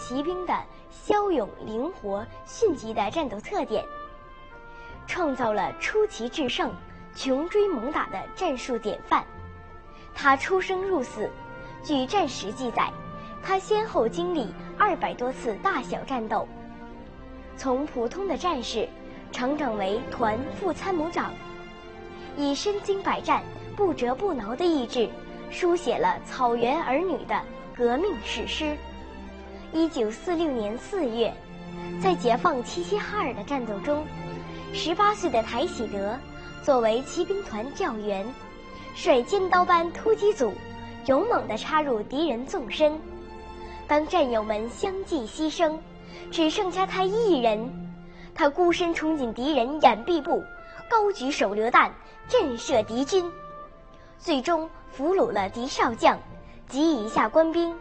骑兵的骁勇灵活、迅疾的战斗特点，创造了出奇制胜、穷追猛打的战术典范。他出生入死，据战史记载，他先后经历200多次大小战斗，从普通的战士成长为团副参谋长，以身经百战、不折不挠的意志，书写了草原儿女的革命史诗。1946年4月，在解放齐齐哈尔的战斗中，18岁的台喜德作为骑兵团教员，率尖刀班突击组勇猛地插入敌人纵深。当战友们相继牺牲，只剩下他一人，他孤身冲进敌人掩蔽部，高举手榴弹震慑敌军，最终俘虏了敌少将及以下官兵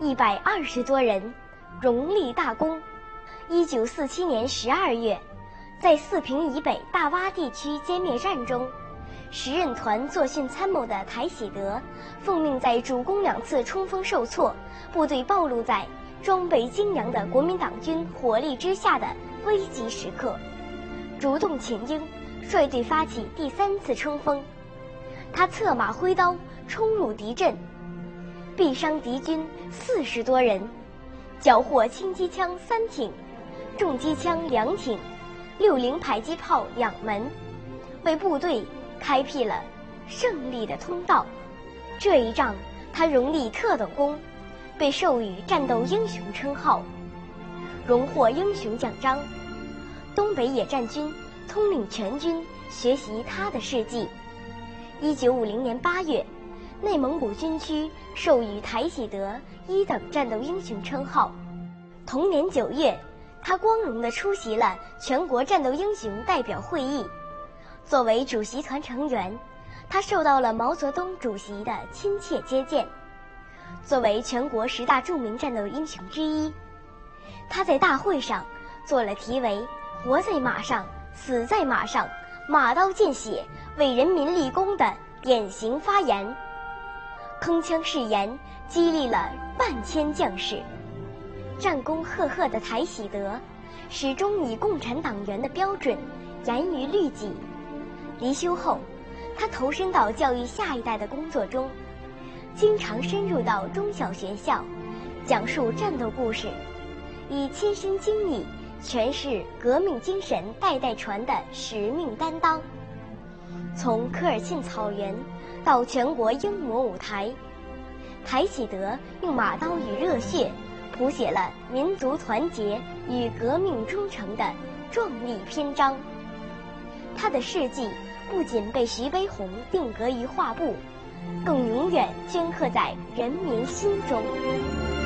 120多人，荣立大功。1947年12月，在四平以北大洼地区歼灭战中，10任团作训参谋的台喜德奉命在主攻2次冲锋受挫、部队暴露在装备精良的国民党军火力之下的危急时刻，主动请缨，率队发起第3次冲锋。他策马挥刀冲入敌阵，毙伤敌军40多人，缴获轻机枪3挺、重机枪2挺、60迫击炮2门，为部队开辟了胜利的通道。这一仗他荣立特等功，被授予战斗英雄称号，荣获英雄奖章。东北野战军统领全军学习他的事迹。1950年8月，内蒙古军区授予台喜德1等战斗英雄称号。同年9月，他光荣地出席了全国战斗英雄代表会议。作为主席团成员，他受到了毛泽东主席的亲切接见。作为全国10大著名战斗英雄之一，他在大会上做了题为“活在马上，死在马上，马刀见血，为人民立功”的典型发言，铿锵誓言激励了万千将士。战功赫赫的台喜德始终以共产党员的标准严于律己。离休后，他投身到教育下一代的工作中，经常深入到中小学校，讲述战斗故事，以亲身经历诠释革命精神代代传的使命担当。从科尔沁草原到全国英模舞台，台喜德用马刀与热血谱写了民族团结与革命忠诚的壮丽篇章。他的事迹不仅被徐悲鸿定格于画布，更永远镌刻在人民心中。